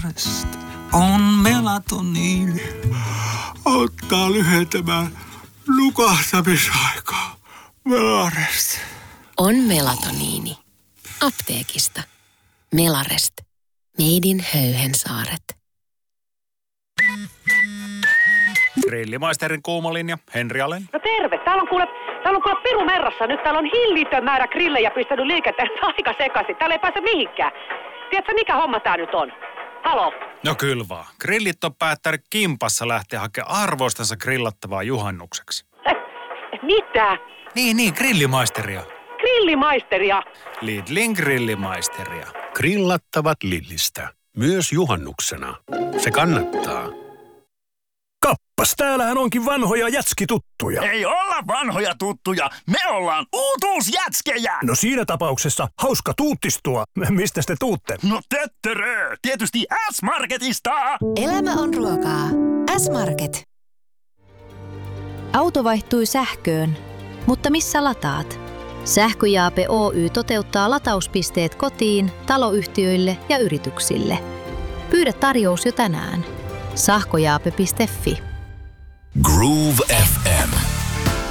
Melarest on melatoniini. Auttaa lyhentämään nukahtamisaikaa. Melarest. On melatoniini. Apteekista. Melarest. Made in Höyhensaaret. Grillimaisterin kuumalinja, Henri Alén. No terve. Täällä on kuule Piru Merrassa. Nyt täällä on hillitön määrä grillejä pistänyt liikenteen aika sekaisin. Täällä ei pääse mihinkään. Tiedätkö, mikä homma tää nyt on? Halo? No kyllä vaan. Grillit on päättänyt kimpassa lähteä hakemaan arvoistansa grillattavaa juhannukseksi. Mitä? Niin, grillimaisteria. Grillimaisteria? Lidlin grillimaisteria. Grillattavat Lidlistä. Myös juhannuksena. Se kannattaa. Kappas, täällähän onkin vanhoja jätskituttuja. Ei olla vanhoja tuttuja, me ollaan uutuusjätskejä! No siinä tapauksessa hauska tuuttistua. Mistä te tuutte? No töttörö, tietysti S-Marketista! Elämä on ruokaa. S-Market. Auto vaihtui sähköön, mutta missä lataat? Sähköjaape Oy toteuttaa latauspisteet kotiin, taloyhtiöille ja yrityksille. Pyydä tarjous jo tänään. Sähköjaape.fi. Groove FM.